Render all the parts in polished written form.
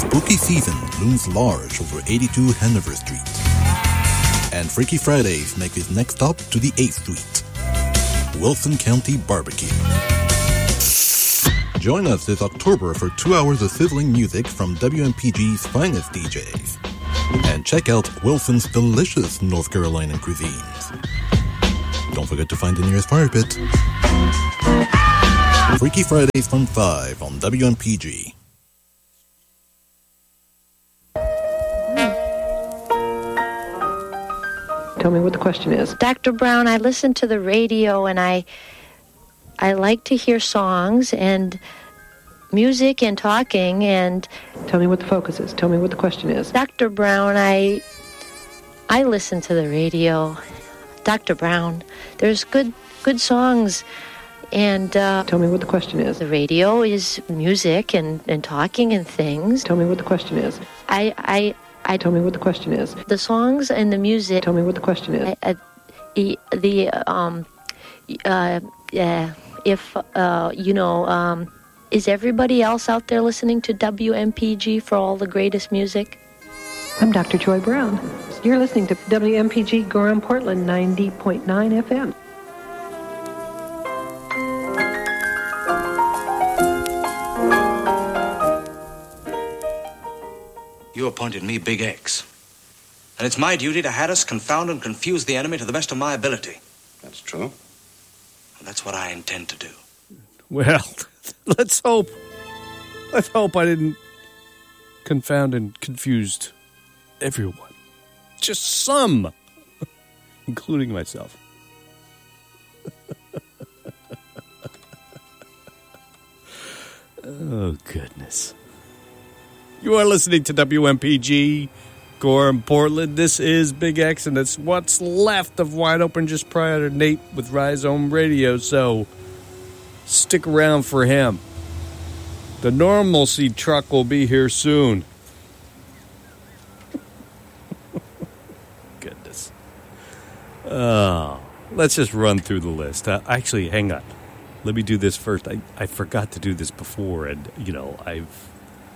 Spooky season looms large over 82 Hanover Street. And Freaky Fridays make its next stop to the 8th Street. Wilson County Barbecue. Join us this October for 2 hours of sizzling music from WMPG's finest DJs. And check out Wilson's delicious North Carolina cuisines. Don't forget to find the nearest fire pit. Freaky Fridays from 5 on WMPG. Tell me what the question is. Dr. Brown, I listen to the radio and I like to hear songs and music and talking and... Tell me what the focus is. Tell me what the question is. Dr. Brown, I listen to the radio. Dr. Brown, there's good songs and... Tell me what the question is. The radio is music and talking and things. Tell me what the question is. Tell me what the question is. The songs and the music... Tell me what the question is. Is everybody else out there listening to WMPG for all the greatest music? I'm Dr. Joy Brown. You're listening to WMPG Gorham Portland 90.9 FM. You appointed me Big X. And it's my duty to harass, confound, and confuse the enemy to the best of my ability. That's true. And that's what I intend to do. Well, let's hope I didn't confound and confused everyone. Just some, including myself. Oh, goodness. You are listening to WMPG, Gorham, Portland. This is Big X, and it's what's left of Wide Open just prior to Nate with Rhizome Radio, so stick around for him. The normalcy truck will be here soon. Goodness. Oh, let's just run through the list. Actually, hang on. Let me do this first. I forgot to do this before, and, I've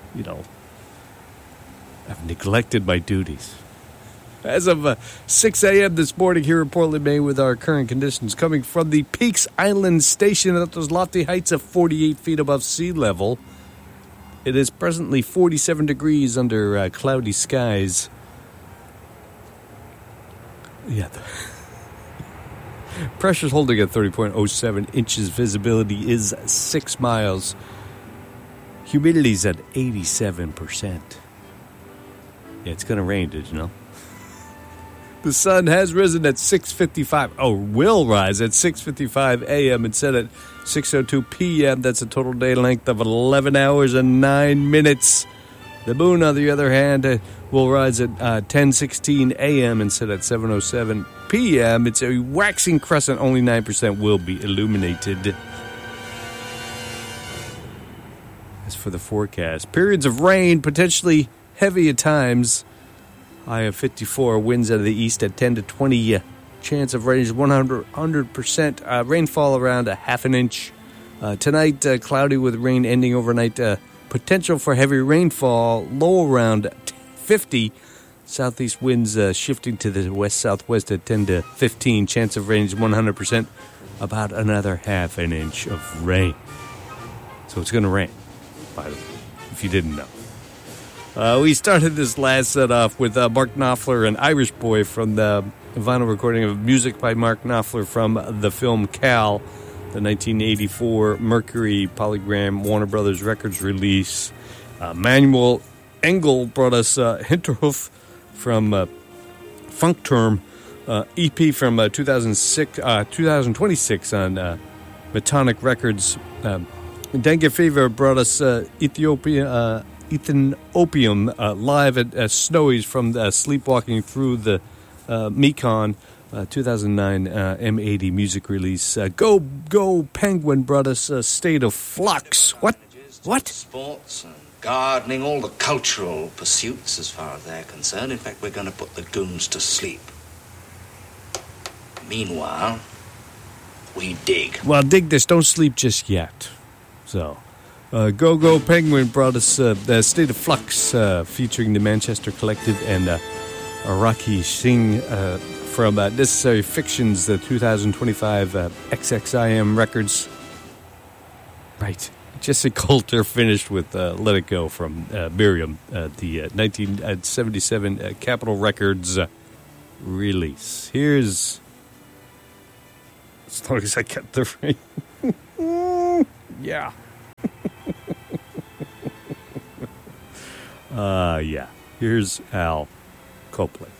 neglected my duties. As of 6 a.m. this morning here in Portland, Maine, with our current conditions coming from the Peaks Island Station at those lofty heights of 48 feet above sea level. It is presently 47 degrees under cloudy skies. Yeah. Pressure's holding at 30.07 inches. Visibility is 6 miles. Humidity's at 87%. Yeah, it's going to rain, did you know? The sun has risen at 6:55. Oh, will rise at 6:55 a.m. and set at 6:02 p.m. That's a total day length of 11 hours and 9 minutes. The moon, on the other hand, will rise at 10:16 a.m. and set at 7:07 p.m. It's a waxing crescent. Only 9% will be illuminated. As for the forecast, periods of rain, potentially heavy at times. High of 54, winds out of the east at 10 to 20. Chance of rain is 100%. Rainfall around a half an inch. Tonight, cloudy with rain ending overnight. Potential for heavy rainfall, low around 50. Southeast winds shifting to the west-southwest at 10 to 15. Chance of rain is 100%. About another half an inch of rain. So it's going to rain, by the way, if you didn't know. We started this last set off with Mark Knopfler, an Irish boy, from the vinyl recording of music by Mark Knopfler from the film Cal, the 1984 Mercury Polygram Warner Brothers Records release. Manuel Engel brought us Hinterhof from Funk Term, EP from 2026 on Metonic Records. Dengue Fever brought us Ethan Opium live at Snowy's from Sleepwalking Through the Mekong, 2009 M80 music release. Go Penguin brought us State of Flux. What? Sports and gardening, all the cultural pursuits as far as they're concerned. In fact, we're going to put the goons to sleep. Meanwhile, we dig. Well, dig this. Don't sleep just yet. So, Go Go Penguin brought us State of Flux featuring the Manchester Collective and Araki Singh from Necessary Fictions, the 2025 XXIM Records. Right. Jesse Coulter finished with Let It Go from Miriam, the 1977 Capitol Records release. Here's, as long as I get the right. Yeah. Yeah. Here's Al Copley.